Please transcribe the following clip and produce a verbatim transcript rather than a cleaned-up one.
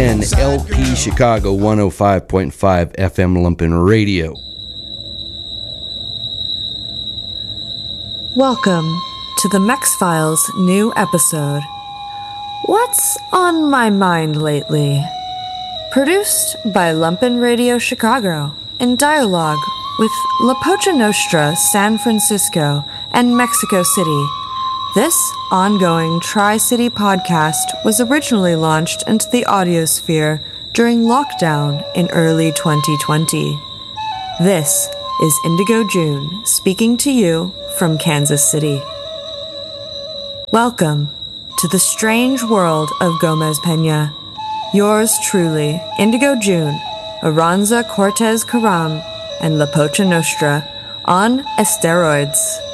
ten, L P Chicago one oh five point five F M Lumpen Radio. Welcome to the Mex Files new episode. What's on my mind lately? Produced by Lumpen Radio Chicago in dialogue with La Pocha Nostra San Francisco and Mexico City. This ongoing Tri-City podcast was originally launched into the audiosphere during lockdown in early twenty twenty. This is Indigo June speaking to you from Kansas City. Welcome to the strange world of Gomez Peña. Yours truly, Indigo June, Aranza Cortez Caram, and La Pocha Nostra on esteroids.